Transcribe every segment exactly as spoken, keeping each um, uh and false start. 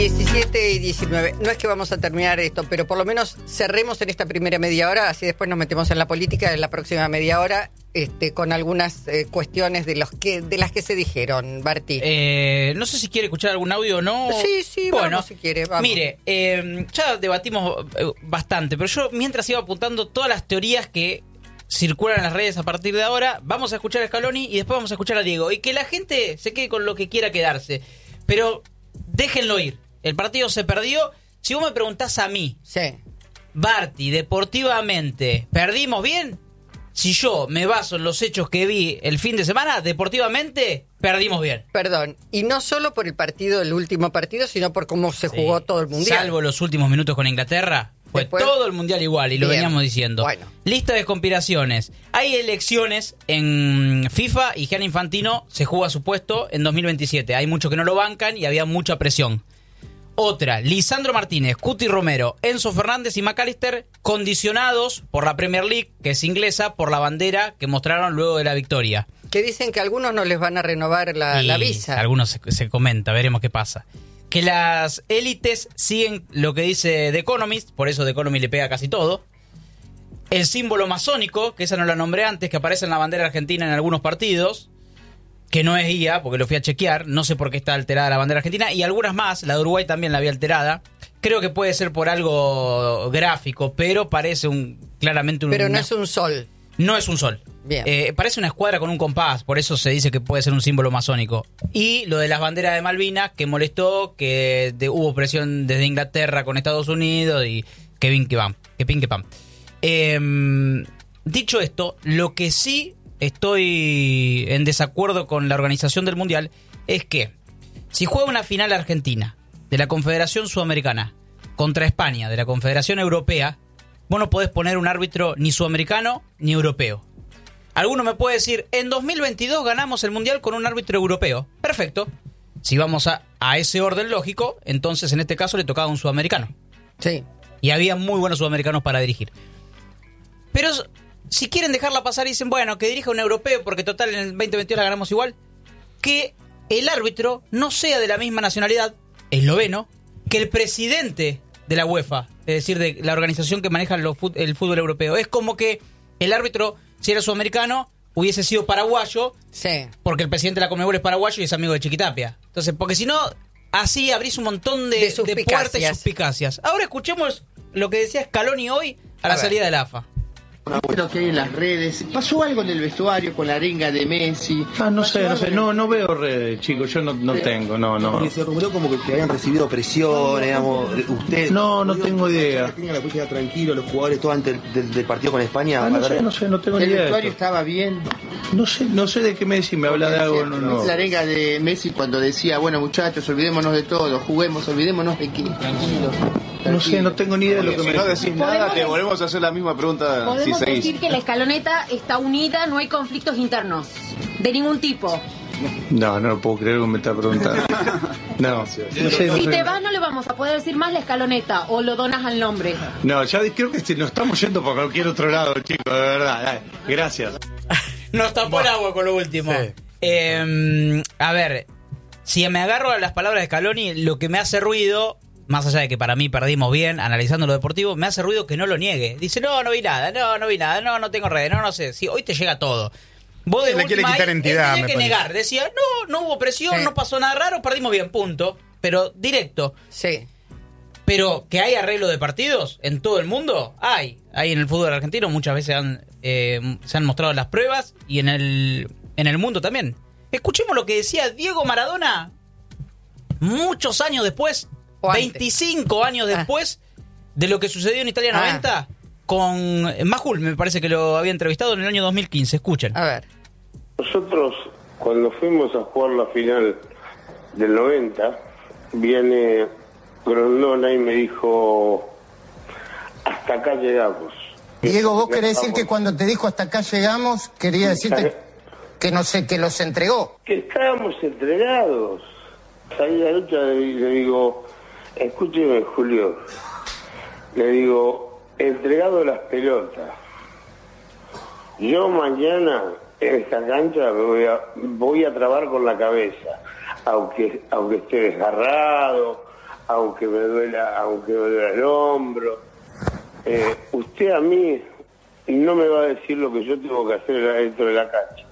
diecisiete y diecinueve. No es que vamos a terminar esto, pero por lo menos cerremos en esta primera media hora, así después nos metemos en la política en la próxima media hora, este, con algunas eh, cuestiones de los que de las que se dijeron, Barti. Eh, no sé si quiere escuchar algún audio o no. Sí, sí, bueno, vamos si quiere. Vamos. Mire, eh, ya debatimos bastante, pero yo mientras iba apuntando todas las teorías que circulan en las redes a partir de ahora, vamos a escuchar a Scaloni y después vamos a escuchar a Diego. Y que la gente se quede con lo que quiera quedarse. Pero déjenlo ir. El partido se perdió. Si vos me preguntás a mí, sí. Barti, deportivamente, ¿perdimos bien? Si yo me baso en los hechos que vi el fin de semana, deportivamente, perdimos bien. Perdón, y no solo por el partido, el último partido, sino por cómo se jugó sí. todo el Mundial. Salvo los últimos minutos con Inglaterra, fue Después, todo el Mundial igual, y bien. Lo veníamos diciendo. Bueno. Lista de conspiraciones. Hay elecciones en FIFA y Gianni Infantino se juega su puesto en dos mil veintisiete. Hay muchos que no lo bancan y había mucha presión. Otra, Lisandro Martínez, Cuti Romero, Enzo Fernández y McAllister condicionados por la Premier League, que es inglesa, por la bandera que mostraron luego de la victoria. Que dicen que a algunos no les van a renovar la, la visa. Algunos se, se comenta, veremos qué pasa. Que las élites siguen lo que dice The Economist, por eso The Economist le pega casi todo. El símbolo masónico, que esa no la nombré antes, que aparece en la bandera argentina en algunos partidos, que no es I A, porque lo fui a chequear, no sé por qué está alterada la bandera argentina, y algunas más, la de Uruguay también la había alterada. Creo que puede ser por algo gráfico, pero parece un claramente un... Pero no una, es un sol. No es un sol. Bien. Eh, parece una escuadra con un compás, por eso se dice que puede ser un símbolo masónico. Y lo de las banderas de Malvinas, que molestó, que de, hubo presión desde Inglaterra con Estados Unidos, y que pin que pam, que pin que pam. Eh, dicho esto, lo que sí... estoy en desacuerdo con la organización del Mundial, es que si juega una final Argentina de la Confederación Sudamericana contra España de la Confederación Europea, vos no podés poner un árbitro ni sudamericano ni europeo. Alguno me puede decir, en dos mil veintidós ganamos el Mundial con un árbitro europeo. Perfecto. Si vamos a, a ese orden lógico, entonces en este caso le tocaba un sudamericano. Sí. Y había muy buenos sudamericanos para dirigir. Pero... si quieren dejarla pasar y dicen, bueno, que dirija un europeo porque total en el veinte veintidós la ganamos igual, que el árbitro no sea de la misma nacionalidad, esloveno, que el presidente de la UEFA, es decir, de la organización que maneja el fútbol europeo. Es como que el árbitro, si era sudamericano, hubiese sido paraguayo, sí. porque el presidente de la Conmebol es paraguayo y es amigo de Chiquitapia. Entonces, porque si no, así abrís un montón de, de, de puertas y suspicacias. Ahora escuchemos lo que decía Scaloni hoy a, a la ver. salida de la A F A. Lo que hay en las redes. ¿Pasó algo en el vestuario con la arenga de Messi? Ah, no sé, no sé, no, no veo redes, chicos, yo no, no tengo, no, no. Se rumoreó como que, que habían recibido presión, digamos, usted... No, no tengo idea. ¿Tenía la posibilidad tranquilo los jugadores todo antes del, del partido con España? Ah, no sé, no sé, no tengo ni idea. ¿El vestuario estaba bien? No sé, no sé de qué Messi me habla de algo, no, no. La arenga de Messi cuando decía, bueno muchachos, olvidémonos de todo, juguemos, olvidémonos de que... Tranquilos. No sé, no tengo ni idea de lo que si me... no decís nada, te volvemos a hacer la misma pregunta. Podemos si decir que la escaloneta está unida, no hay conflictos internos, de ningún tipo. No, no lo puedo creer que me está preguntando. No, no sé, no si sé. te vas no le vamos a poder decir más la escaloneta, o lo donas al nombre. No, ya creo que nos estamos yendo por cualquier otro lado, chicos, de verdad. Dale, gracias. Nos tapó el agua con lo último. Sí. Eh, a ver, si me agarro a las palabras de Scaloni, lo que me hace ruido... más allá de que para mí perdimos bien, analizando lo deportivo, me hace ruido que no lo niegue. Dice, no, no vi nada, no, no vi nada, no, no tengo redes, no, no sé. Sí, hoy te llega todo. Vos de le quiere quitar ahí, entidad, tenía que parece. negar. Decía, no, no hubo presión, sí. no pasó nada raro, perdimos bien, punto. Pero directo. Sí. Pero que hay arreglo de partidos en todo el mundo, hay. Hay en el fútbol argentino, muchas veces han, eh, se han mostrado las pruebas y en el, en el mundo también. Escuchemos lo que decía Diego Maradona muchos años después. veinticinco años después ah. de lo que sucedió en Italia noventa ah. con Majul, me parece que lo había entrevistado en el año dos mil quince. Escuchen. A ver. Nosotros, cuando fuimos a jugar la final del noventa, viene Grondona y me dijo, hasta acá llegamos. Diego, ¿vos querés decir que cuando te dijo hasta acá llegamos, quería decirte que no sé, que los entregó? Que estábamos entregados. Salí de la lucha y le digo... escúcheme, Julio, le digo, entregado las pelotas, yo mañana en esta cancha me voy a, voy a trabar con la cabeza, aunque, aunque esté desgarrado, aunque me duela, aunque me duela el hombro. Eh, usted a mí no me va a decir lo que yo tengo que hacer dentro de la cancha.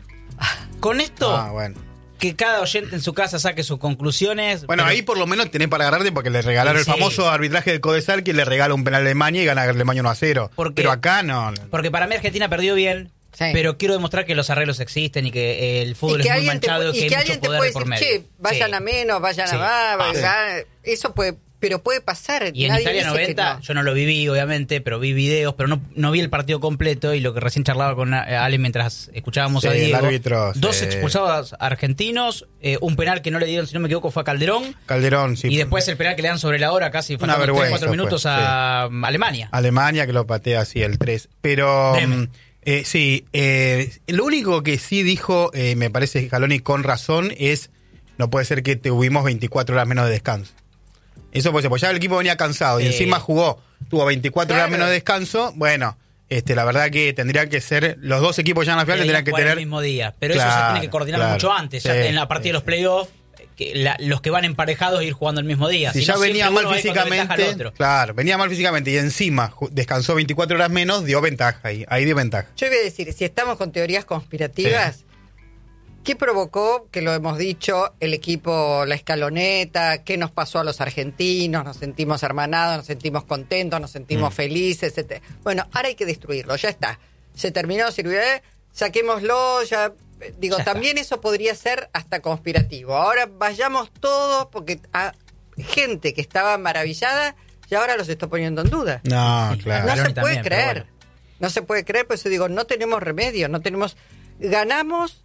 Con esto, Ah, bueno. que cada oyente en su casa saque sus conclusiones. Bueno, pero- ahí por lo menos tenés para agarrarte porque le regalaron Sí. el famoso arbitraje de Codesal que le regala un penal a Alemania y gana Alemania uno a cero. Porque- Pero acá no. Porque para mí Argentina perdió bien, Sí. pero quiero demostrar que los arreglos existen y que eh, el fútbol y que es muy alguien te, manchado y y que que hay alguien mucho te poder puede de por decir, medio. che, vayan Sí. a menos, vayan Sí. a más, Ah, sí. vayan- eso puede, pero puede pasar. Y en Nadie Italia dice que noventa, no. yo no lo viví, obviamente, pero vi videos, pero no, no vi el partido completo. Y lo que recién charlaba con eh, Ale mientras escuchábamos Sí, a el Diego. árbitro, dos sí. expulsados argentinos, eh, un penal que no le dieron, si no me equivoco, fue a Calderón. Calderón, sí. Y después el penal que le dan sobre la hora, casi Una faltando tres vergüenza cuatro minutos fue, a um, Alemania. Alemania que lo patea así el tres. Pero Bremen. mm, eh, sí, eh, lo único que sí dijo, eh, me parece Scaloni con razón, es no puede ser que tuvimos veinticuatro horas menos de descanso. Eso puede ser, porque ya el equipo venía cansado y Sí. encima jugó, tuvo veinticuatro horas Claro. menos de descanso. Bueno, este, la verdad que tendría que ser, los dos equipos ya en la final Deberían tendrían que jugar tener... el mismo día. Pero eso Claro, se tiene que coordinar claro. mucho antes, ya Sí, en la partida sí, de los playoffs, que la- los que van emparejados ir jugando el mismo día. Si Si ya no, venía siempre mal uno va a ir con ventaja al físicamente, otro. claro, venía mal físicamente y encima ju- descansó veinticuatro horas menos, dio ventaja ahí, ahí dio ventaja. Yo voy a decir, si estamos con teorías conspirativas, ¿qué provocó, que lo hemos dicho, el equipo, la escaloneta? ¿Qué nos pasó a los argentinos? Nos sentimos hermanados, nos sentimos contentos, nos sentimos Mm. felices, etcétera. Bueno, ahora hay que destruirlo, ya está. Se terminó, sirvió, eh, saquémoslo, ya... eh, Digo, Ya está. también eso podría ser hasta conspirativo. Ahora vayamos todos, porque a gente que estaba maravillada, y ahora los está poniendo en duda. No, claro. No Scaloni se puede también, pero creer. bueno. No se puede creer, por eso digo, no tenemos remedio, no tenemos... Ganamos,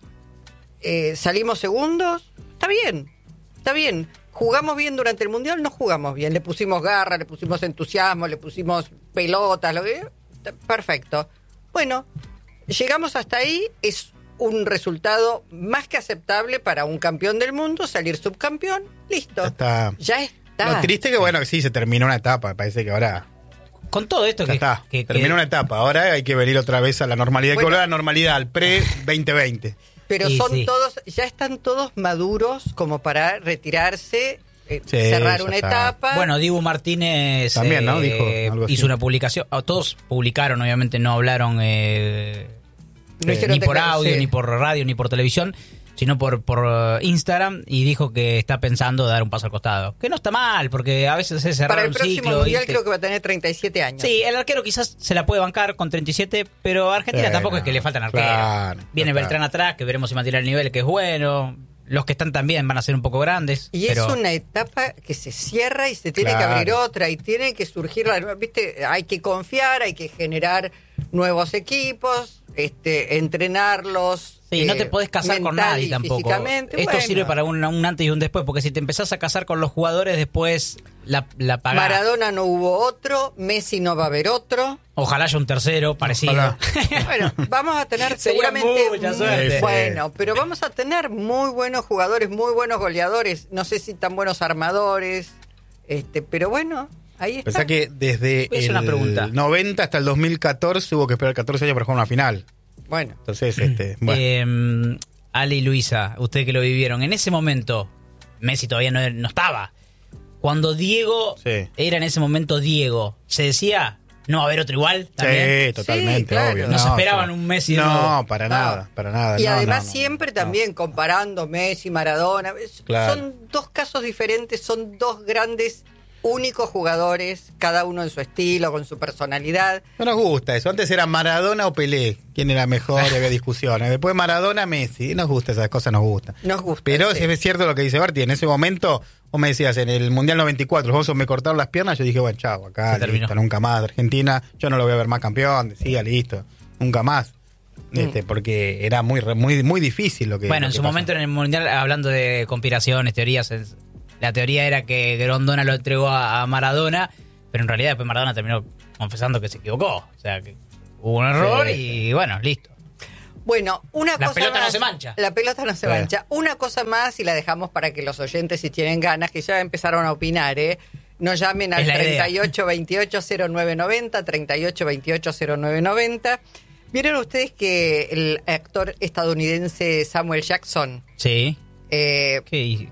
eh, salimos segundos, está bien, está bien. Jugamos bien durante el Mundial, no jugamos bien. Le pusimos garra, le pusimos entusiasmo, le pusimos pelotas, lo que... Perfecto. Bueno, llegamos hasta ahí, es un resultado más que aceptable para un campeón del mundo, salir subcampeón, listo. Ya está. Ya está. Lo triste que bueno, que sí, se terminó una etapa, me parece que ahora Con todo esto ya que, está, que- que- terminó una etapa, ahora hay que venir otra vez a la normalidad, hay que Bueno. volver a la normalidad, al pre-veinte veinte. Pero Sí, son sí. todos, ya están todos maduros como para retirarse, eh, Sí, cerrar ya una está. etapa. Bueno, Dibu Martínez También, ¿no? eh, Dijo algo así. hizo una publicación. ah, Todos publicaron, obviamente no hablaron eh, No hicieron ni por declaración, audio, sí. ni por radio, ni por televisión, sino por, por eh, Instagram, y dijo que está pensando dar un paso al costado. Que no está mal, porque a veces es cerrar para el un próximo ciclo. mundial ¿viste? creo que va a tener treinta y siete años. Sí, el arquero quizás se la puede bancar con treinta y siete, pero a Argentina Sí, tampoco no, es que le faltan arqueros. claro, Viene claro. Beltrán atrás, que veremos si mantiene el nivel, que es bueno. Los que están también van a ser un poco grandes. Y pero... es una etapa que se cierra y se tiene Claro. que abrir otra y tiene que surgir la nueva, viste, hay que confiar, hay que generar nuevos equipos, este, entrenarlos. Sí, no te eh, podés casar con mental nadie y tampoco. físicamente. Esto Bueno, sirve para un, un antes y un después, porque si te empezás a casar con los jugadores, después la, la pagás. Maradona no hubo otro, Messi no va a haber otro. Ojalá haya un tercero parecido. Ojalá. Bueno, vamos a tener Sería seguramente mucha muy suerte. bueno, pero vamos a tener muy buenos jugadores, muy buenos goleadores, no sé si tan buenos armadores, este, pero bueno, ahí está. Pensá que desde Es una el pregunta. noventa hasta el dos mil catorce hubo que esperar catorce años para jugar una final. Bueno, Entonces, este, bueno. Eh, Ale y Luisa, ustedes que lo vivieron, en ese momento, Messi todavía no, no estaba. Cuando Diego Sí. era en ese momento Diego, ¿se decía no va a haber otro igual? ¿También? Sí, totalmente, Sí, claro. obvio. No se esperaban sí. un Messi No, nuevo. para No. nada, para nada. y no, además no, no, siempre no. también comparando Messi, Maradona, es- Claro. son dos casos diferentes, son dos grandes, únicos jugadores, cada uno en su estilo, con su personalidad. No nos gusta eso. Antes era Maradona o Pelé. ¿Quién era mejor? Y había discusiones. Después Maradona, Messi. Nos gusta, esas cosas nos gustan. Nos gusta. Pero sí. es cierto lo que dice Barty. En ese momento, vos me decías, en el Mundial noventa y cuatro, los osos me cortaron las piernas. Yo dije, bueno, chao, acá, Se terminó. listo, nunca más. Argentina, yo no lo voy a ver más campeón. Decía, listo, nunca más. Este, porque era muy, re- muy, muy difícil lo que. Bueno, lo en que su pasó. momento en el Mundial, hablando de conspiraciones, teorías, es- la teoría era que Grondona lo entregó a, a Maradona, pero en realidad después Maradona terminó confesando que se equivocó. O sea, que hubo un error Sí. y bueno, listo. Bueno, una La cosa pelota no más. se mancha. La pelota no se Sí. mancha. Una cosa más y la dejamos para que los oyentes, si tienen ganas, que ya empezaron a opinar, ¿eh? Nos llamen al Es la idea. treinta y ocho veintiocho cero nueve noventa, treinta y ocho veintiocho cero nueve noventa. ¿Vieron ustedes que el actor estadounidense Samuel Jackson Sí. eh, ¿Qué?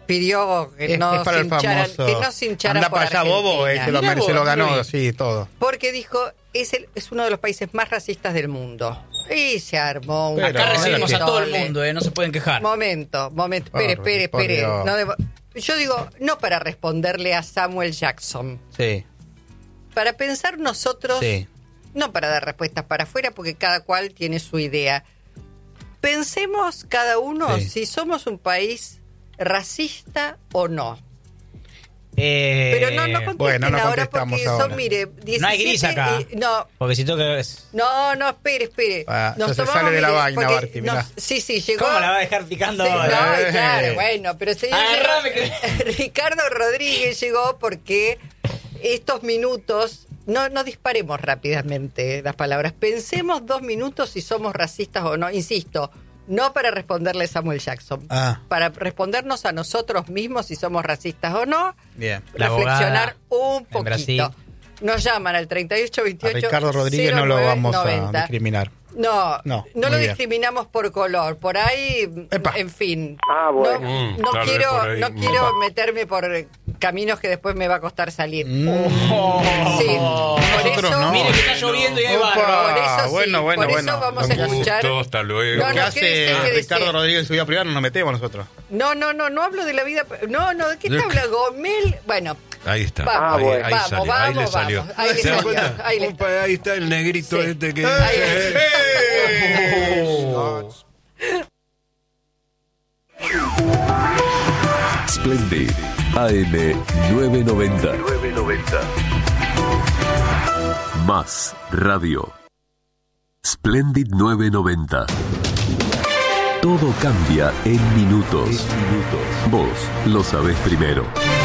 pidió que Es, no es para se el hincharan, famoso. que no se hincharan Anda por para allá, bobo, eh, Argentina. se lo, Mirá mere- se vos, lo ganó, muy bien. sí, todo. Porque dijo, es, el, es uno de los países más racistas del mundo. Y se armó un... Pero, Acá recibimos a todo el tole. mundo, eh, no se pueden quejar. Momento, momento, espere, Por- espere, por espere. Dios. No debo- yo digo, no para responderle a Samuel Jackson, Sí, para pensar nosotros, sí. no para dar respuestas para afuera, porque cada cual tiene su idea. Pensemos cada uno Sí. si somos un país racista o no. Eh, Pero no, no contesten bueno, no ahora contestamos porque ahora. son, mire, diecisiete... No hay gris acá. y- no, Porque si toca... es- no, no, espere, espere. Ah, ya se tomamos, sale de la mire, vaina, porque Barty, mirá. nos- sí, sí, llegó... ¿Cómo la va a dejar picando Sí, ahora? no, Eh. claro, bueno, pero señor, Agarrame Ricardo Rodríguez llegó porque estos minutos, no, no disparemos rápidamente las palabras, pensemos dos minutos si somos racistas o no, insisto, no para responderle a Samuel Jackson, Ah. para respondernos a nosotros mismos si somos racistas o no, Bien. La reflexionar abogada un en Brasil. poquito. Nos llaman al treinta y ocho A veintiocho Ricardo Rodríguez no lo cero nueve vamos a noventa. discriminar. No, No, no, muy lo bien. discriminamos por color. Por ahí, Epa. en fin. Ah, bueno. No, Mm, no tal vez quiero, por ahí. no quiero meterme por caminos que después me va a costar salir. Mm. Sí, por Nosotros eso, no. Mire que está lloviendo y hay Opa. barro. por eso sí, bueno, bueno, por bueno. eso vamos Lo a que hace- escuchar. Gusto, hasta luego. No, Lo que no, hace quédese, quédese. Ricardo Rodríguez en su vida privada no nos metemos nosotros. No, no, no, no hablo de la vida. No, no, ¿de qué te Look. habla Gomel? Bueno, Ahí está. Vamos, ahí, bueno. ahí vamos, salió, vamos, ahí le salió. vamos. Ahí le ¿Se dan salió, cuenta? ahí le Compa, ahí está el negrito Sí. este que... Ahí Splendid A M novecientos noventa. Más radio. Splendid novecientos noventa. Todo cambia en minutos. Vos lo sabés primero.